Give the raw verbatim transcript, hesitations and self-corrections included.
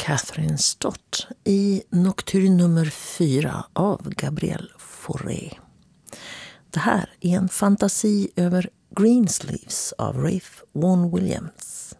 Catherine Stott i Nocturne nummer fyra av Gabriel Fauré. Det här är en fantasi över Greensleeves av Ralph Vaughan Williams.